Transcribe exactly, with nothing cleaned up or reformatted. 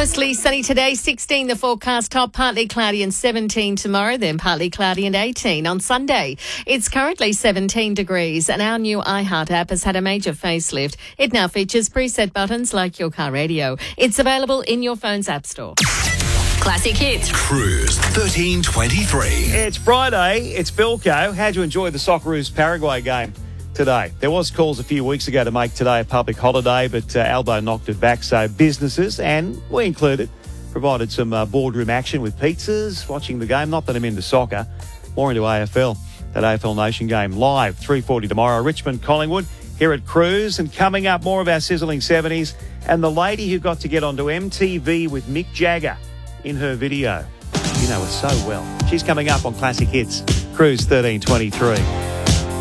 Mostly sunny today, sixteen the forecast, top partly cloudy and seventeen tomorrow, then partly cloudy and eighteen on Sunday. It's currently seventeen degrees and our new iHeart app has had a major facelift. It now features preset buttons like your car radio. It's available in your phone's app store. Classic Hits. Cruise thirteen twenty-three. It's Friday. It's Bilko. How'd you enjoy the Socceroos Paraguay game today? There was calls a few weeks ago to make today a public holiday, but uh, Albo knocked it back. So businesses, and we included, provided some uh, boardroom action with pizzas, watching the game. Not that I'm into soccer, more into A F L. That A F L Nation game live, three forty tomorrow. Richmond, Collingwood, here at Cruise. And coming up, more of our sizzling seventies and the lady who got to get onto M T V with Mick Jagger in her video. You know her so well. She's coming up on Classic Hits. Cruise thirteen twenty-three.